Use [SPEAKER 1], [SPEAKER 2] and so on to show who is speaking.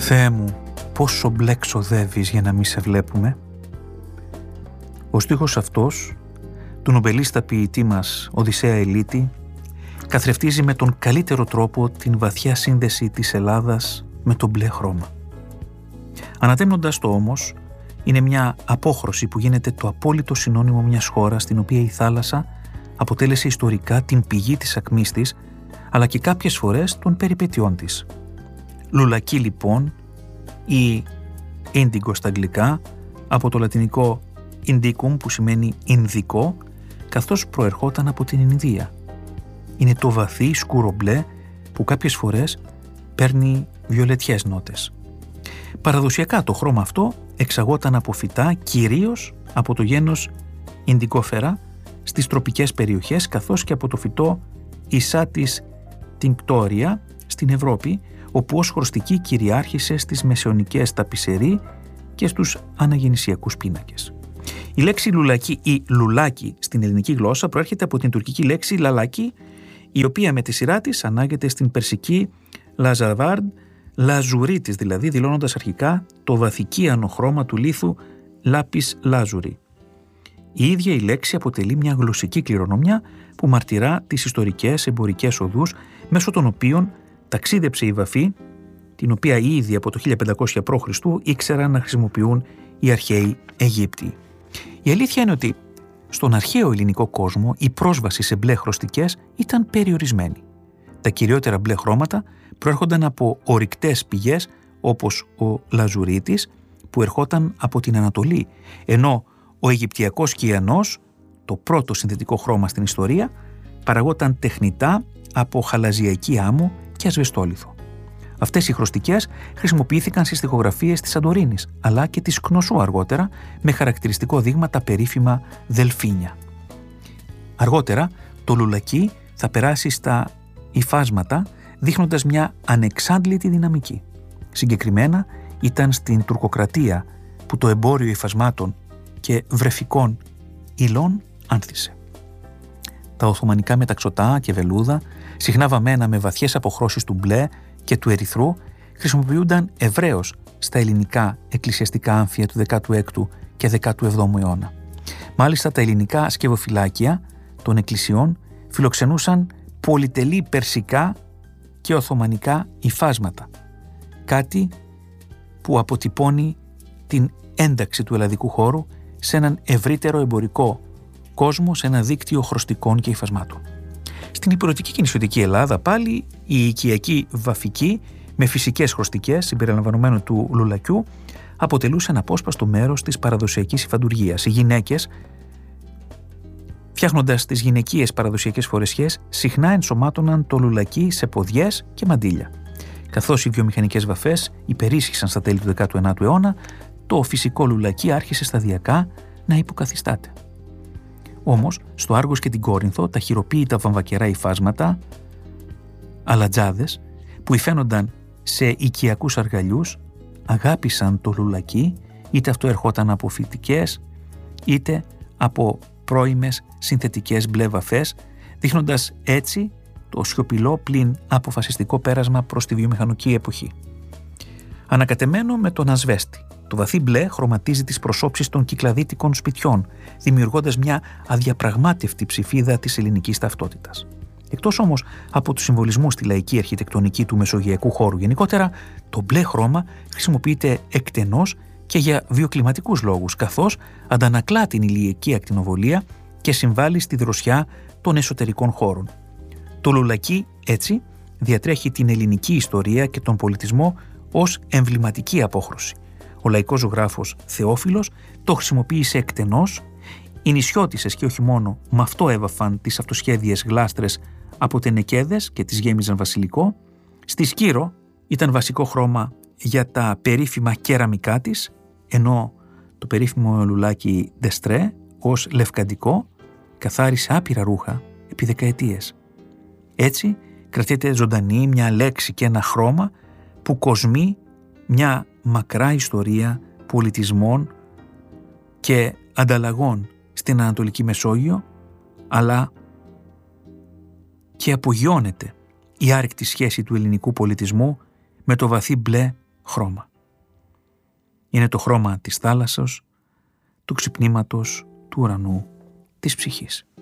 [SPEAKER 1] Θεέ μου, πόσο μπλε ξοδεύεις για να μη σε βλέπουμε. Ο στίχος αυτός του νομπελίστα ποιητή μας Οδυσσέα Ελίτη καθρεφτίζει με τον καλύτερο τρόπο την βαθιά σύνδεση της Ελλάδας με το μπλε χρώμα. Ανατέμνοντας το όμως, είναι μια απόχρωση που γίνεται το απόλυτο συνώνυμο μιας χώρας στην οποία η θάλασσα αποτέλεσε ιστορικά την πηγή της ακμής της, αλλά και κάποιες φορές των περιπετειών της. Λουλακί λοιπόν, ή ίντιγκο στα αγγλικά, από το λατινικό indicum που σημαίνει Ινδικό, καθώς προερχόταν από την Ινδία. Είναι το βαθύ σκούρο μπλε που κάποιες φορές παίρνει βιολετιές νότες. Παραδοσιακά το χρώμα αυτό εξαγόταν από φυτά, κυρίως από το γένος Indicofera στις τροπικές περιοχές, καθώς και από το φυτό Isatis tinctoria στην Ευρώπη, όπου ως χρωστική κυριάρχησε στις μεσαιωνικές ταπισερί και στους αναγεννησιακούς πίνακες. Η λέξη λουλακί ή λουλάκι στην ελληνική γλώσσα προέρχεται από την τουρκική λέξη λαλάκι, η οποία με τη σειρά της ανάγεται στην περσική λαζαβάρντ, λαζουρίτης δηλαδή, δηλώνοντας αρχικά το βαθικίανο χρώμα του λίθου λάπις λάζουρι. Η ίδια η λέξη αποτελεί μια γλωσσική κληρονομιά που μαρτυρά τις ιστορικές εμπορικές οδούς μέσω των οποίων ταξίδεψε η βαφή, την οποία ήδη από το 1500 π.Χ. ήξεραν να χρησιμοποιούν οι αρχαίοι Αιγύπτιοι. Η αλήθεια είναι ότι στον αρχαίο ελληνικό κόσμο η πρόσβαση σε μπλε χρωστικές ήταν περιορισμένη. Τα κυριότερα μπλε χρώματα προέρχονταν από ορυκτές πηγές όπως ο λαζουρίτης που ερχόταν από την Ανατολή, ενώ ο Αιγυπτιακός κυανός, το πρώτο συνθετικό χρώμα στην ιστορία, παραγόταν τεχνητά από χαλαζιακή άμμο και ασβεστόλιθο. Αυτές οι χρωστικές χρησιμοποιήθηκαν στις τοιχογραφίες της Σαντορίνης, αλλά και της Κνωσού αργότερα, με χαρακτηριστικό δείγμα τα περίφημα δελφίνια. Αργότερα, το λουλακί θα περάσει στα υφάσματα, δείχνοντας μια ανεξάντλητη δυναμική. Συγκεκριμένα, ήταν στην τουρκοκρατία που το εμπόριο υφασμάτων και βρεφικών υλών άνθησε. Τα οθωμανικά μεταξωτά και βελούδα, συχνά βαμμένα με βαθιές αποχρώσεις του μπλε και του ερυθρού, χρησιμοποιούνταν ευρέως στα ελληνικά εκκλησιαστικά άμφια του 16ου και 17ου αιώνα. Μάλιστα, τα ελληνικά σκευοφυλάκια των εκκλησιών φιλοξενούσαν πολυτελή περσικά και οθωμανικά υφάσματα, κάτι που αποτυπώνει την ένταξη του ελλαδικού χώρου σε έναν ευρύτερο εμπορικό κόσμο, σε ένα δίκτυο χρωστικών και υφασμάτων. Στην υπηρετική και νησιωτική Ελλάδα πάλι η οικιακή βαφική με φυσικές χρωστικές συμπεριλαμβανομένου του λουλακιού αποτελούσε ένα απόσπαστο μέρος της παραδοσιακής υφαντουργίας. Οι γυναίκες, φτιάχνοντας τις γυναικείες παραδοσιακές φορεσιές, συχνά ενσωμάτωναν το λουλακί σε ποδιές και μαντίλια. Καθώς οι βιομηχανικές βαφές υπερίσχυσαν στα τέλη του 19ου αιώνα, το φυσικό λουλακί άρχισε σταδιακά να υποκαθιστάται. Όμως, στο Άργος και την Κόρινθο, τα χειροποίητα βαμβακερά υφάσματα, αλατζάδες, που υφαίνονταν σε οικιακούς αργαλιούς, αγάπησαν το λουλακί, είτε αυτό ερχόταν από φυτικές, είτε από πρώιμες συνθετικές μπλε βαφές, δείχνοντας έτσι το σιωπηλό πλην αποφασιστικό πέρασμα προς τη βιομηχανική εποχή. Ανακατεμένο με τον ασβέστη, το βαθύ μπλε χρωματίζει τις προσώψεις των κυκλαδίτικων σπιτιών, δημιουργώντας μια αδιαπραγμάτευτη ψηφίδα της ελληνικής ταυτότητας. Εκτός όμως από τους συμβολισμούς στη λαϊκή αρχιτεκτονική του μεσογειακού χώρου γενικότερα, το μπλε χρώμα χρησιμοποιείται εκτενώς και για βιοκλιματικούς λόγους, καθώς αντανακλά την ηλιακή ακτινοβολία και συμβάλλει στη δροσιά των εσωτερικών χώρων. Το λουλακί, έτσι, διατρέχει την ελληνική ιστορία και τον πολιτισμό ως εμβληματική απόχρωση. Ο λαϊκός ζωγράφος Θεόφιλος το χρησιμοποίησε εκτενώς, οι νησιώτισσες και όχι μόνο με αυτό έβαφαν τις αυτοσχέδιες γλάστρες από τενεκέδες και τις γέμιζαν βασιλικό. Στη Σκύρο ήταν βασικό χρώμα για τα περίφημα κεραμικά της, ενώ το περίφημο λουλάκι ντεστρέ ως λευκαντικό καθάρισε άπειρα ρούχα επί δεκαετίες. Έτσι κρατείται ζωντανή μια λέξη και ένα χρώμα που κοσμεί μια μακρά ιστορία πολιτισμών και ανταλλαγών στην Ανατολική Μεσόγειο, αλλά και απογειώνεται η άρρηκτη σχέση του ελληνικού πολιτισμού με το βαθύ μπλε χρώμα. Είναι το χρώμα της θάλασσας, του ξυπνήματος, του ουρανού, της ψυχής.